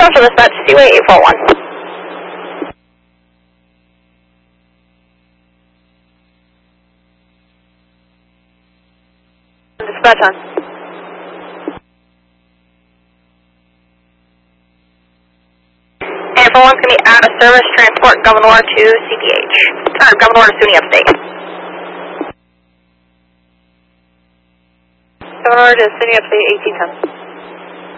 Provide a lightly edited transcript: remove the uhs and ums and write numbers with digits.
Central Dispatch, Seaway 841. Dispatch on. And 4-1's going to be out of service, transport Governor to CPH. Governor to SUNY Upstate. Governor to SUNY Upstate 1810.